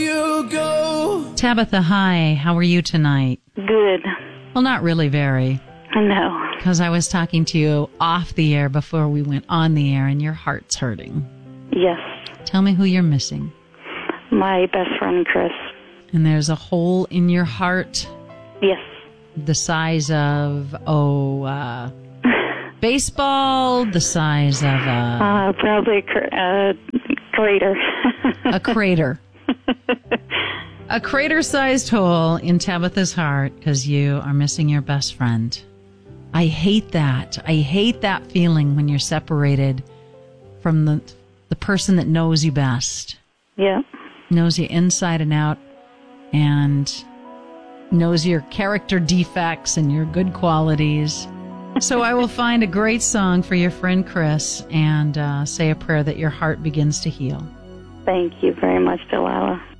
you go. Tabitha, hi. How are you tonight? Good. Well, not really very. No. Because I was talking to you off the air before we went on the air, and your heart's hurting. Yes. Tell me who you're missing. My best friend, Chris. And there's a hole in your heart Yes. the size of, baseball, the size of probably a crater. a crater. A crater-sized hole in Tabitha's heart because you are missing your best friend. I hate that. I hate that feeling when you're separated from the person that knows you best. Yeah. Knows you inside and out and knows your character defects and your good qualities. So I will find a great song for your friend Chris and say a prayer that your heart begins to heal. Thank you very much, Delilah.